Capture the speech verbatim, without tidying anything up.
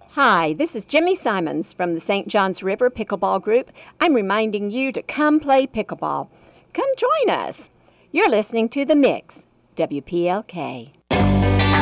Hi, this is Jimmy Simons from the Saint Johns River Pickleball Group. I'm reminding you to come play pickleball. Come join us. You're listening to The Mix, W P L K.